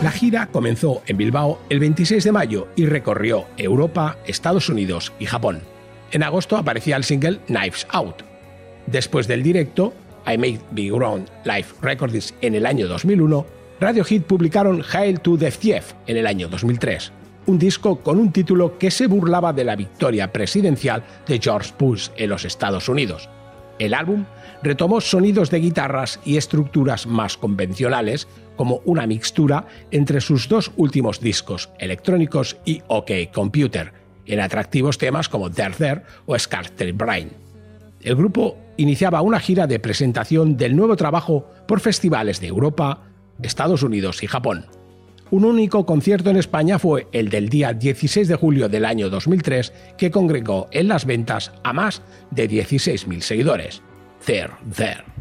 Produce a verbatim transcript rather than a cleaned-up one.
La gira comenzó en Bilbao el veintiséis de mayo y recorrió Europa, Estados Unidos y Japón. En agosto aparecía el single Knives Out. Después del directo, I Made Big Ground Live Records en el año dos mil uno, Radiohead publicaron Hail to the Thief en el año dos mil tres, un disco con un título que se burlaba de la victoria presidencial de George Bush en los Estados Unidos. El álbum retomó sonidos de guitarras y estructuras más convencionales, como una mixtura entre sus dos últimos discos electrónicos y OK Computer, en atractivos temas como There There o Scarlet Brain. El grupo iniciaba una gira de presentación del nuevo trabajo por festivales de Europa, Estados Unidos y Japón. Un único concierto en España fue el del día dieciséis de julio del año dos mil tres, que congregó en las ventas a más de dieciséis mil seguidores. There There.